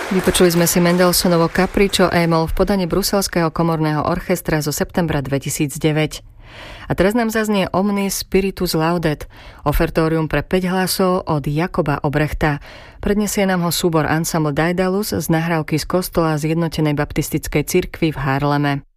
Vypočuli sme si Mendelssohnovo Capriccio E-moll v podaní Bruselského komorného orchestra zo septembra 2009. A teraz nám zaznie Omnis Spiritus Laudet, ofertórium pre 5 hlasov od Jakoba Obrechta. Predniesie nám ho súbor Ensemble Daedalus z nahrávky z kostola Zjednotenej baptistickej cirkvi v Haarleme.